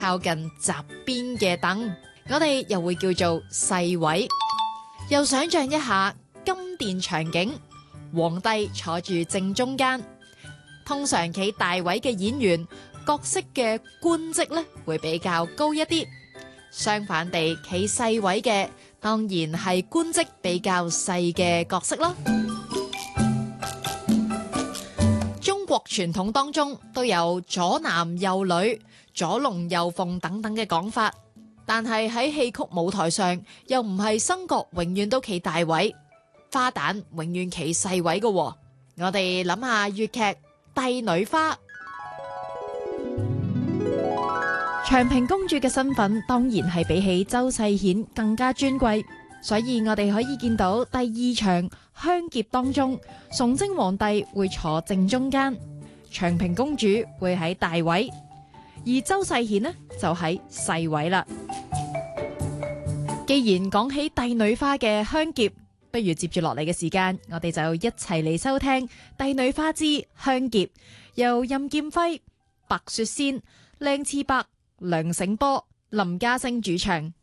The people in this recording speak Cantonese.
靠近閘邊嘅凳，我哋又會叫做細位。又想象一下金殿場景，皇帝坐住正中間，通常企大位嘅演員角色嘅官職呢會比較高一啲，相反地企細位嘅當然係官職比較細嘅角色啦。中國傳統當中都有左男右女、左龍右鳳等等嘅講法，但係喺戲曲舞台上又唔係生角永遠都企大位，花旦永遠企細位嘅。我哋諗下粵劇《帝女花》，長平公主嘅身份當然係比起周世顯更加尊貴，所以我哋可以見到第二場香劫當中，崇禎皇帝會坐正中間，長平公主會喺大位，而周世顯呢就喺細位啦。既然講起帝女花嘅香劫，不如接住落嚟嘅時間，我哋就一齊嚟收聽《帝女花之香劫》，由任劍輝、白雪仙、靚次伯、梁醒波、林家聲主唱。